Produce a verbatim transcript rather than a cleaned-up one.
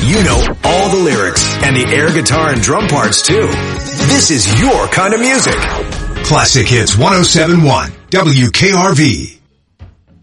you know all the lyrics and the air guitar and drum parts too. This is your kind of music. Classic Hits one oh seven point one W K R V.